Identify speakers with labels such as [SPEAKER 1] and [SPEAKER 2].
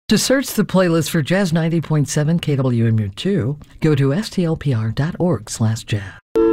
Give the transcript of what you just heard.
[SPEAKER 1] To search the playlist for Jazz 90.7 KWMU2, go to stlpr.org/jazz.